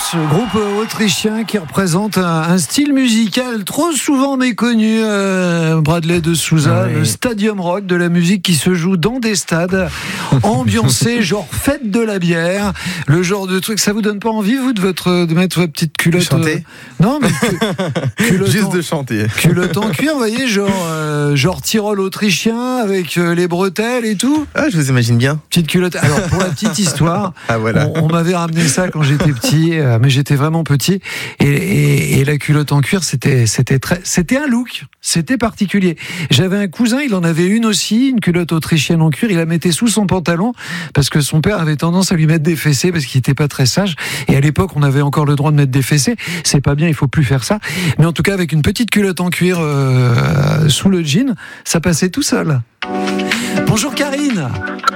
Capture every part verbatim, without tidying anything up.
Amadeus, groupe autrichien qui représente un, un style musical trop souvent méconnu, euh, Bradley de Souza, oui. Le stadium rock de la musique qui se joue dans des stades ambiancés, genre fête de la bière, le genre de truc. Ça vous donne pas envie, vous, de, votre, de mettre votre petite culotte chanter euh, Non, mais cu- culotte juste en, de chanter. Culotte en cuir, vous voyez, genre, euh, genre Tyrol autrichien avec euh, les bretelles et tout. Ah, je vous imagine bien. Petite culotte. Alors, pour la petite histoire, ah, voilà. on, on m'avait ramené ça quand j'étais petit, euh, mais j'étais vraiment petit. Et, et, et la culotte en cuir, c'était, c'était très, c'était un look, c'était particulier. J'avais un cousin, il en avait une aussi, une culotte autrichienne en cuir. Il la mettait sous son pantalon parce que son père avait tendance à lui mettre des fessées parce qu'il n'était pas très sage. Et à l'époque, on avait encore le droit de mettre des fessées. C'est pas bien, il faut plus faire ça. Mais en tout cas, avec une petite culotte en cuir euh, sous le jean, ça passait tout seul. Bonjour Karine.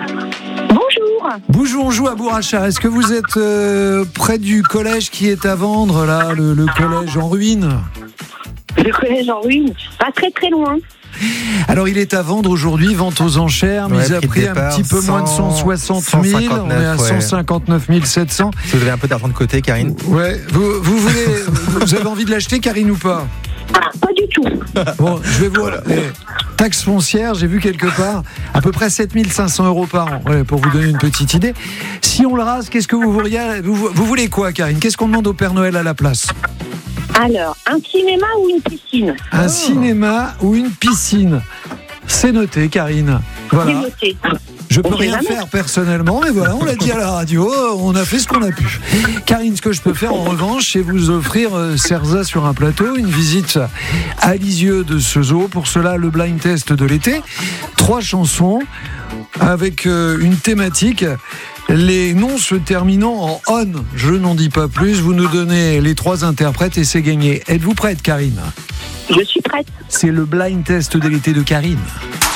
Bonjour, on joue à Bourrachard. Est-ce que vous êtes euh, près du collège qui est à vendre, là, le, le collège en ruine ? Le collège en ruine, pas très très loin. Alors il est à vendre aujourd'hui, vente aux enchères, mise ouais, à prix départ, un petit peu moins de cent soixante mille, on est à ouais. cent cinquanteneuf mille sept cents. Si vous avez un peu d'argent de côté, Karine. Ouais, vous, vous voulez, vous avez envie de l'acheter, Karine, ou pas ? Ah, pas du tout. Bon, je vais vous... Voilà. Eh, taxe foncière, j'ai vu quelque part, à peu près sept mille cinq cents euros par an, ouais, pour vous donner une petite idée. Si on le rase, qu'est-ce que vous voudriez, vous, vous voulez quoi, Karine ? Qu'est-ce qu'on demande au Père Noël à la place ? Alors, un cinéma ou une piscine ? Un oh. cinéma ou une piscine. C'est noté, Karine. Voilà. C'est noté. Je peux on rien faire personnellement, mais voilà, on l'a dit à la radio, on a fait ce qu'on a pu. Karine, ce que je peux faire en revanche, c'est vous offrir euh, Cerza sur un plateau, une visite à Lisieux de ce zoo. Pour cela, le blind test de l'été. Trois chansons avec euh, une thématique. Les noms se terminant en on, je n'en dis pas plus. Vous nous donnez les trois interprètes et c'est gagné. Êtes-vous prête, Karine ? Je suis prête. C'est le blind test de l'été de Karine.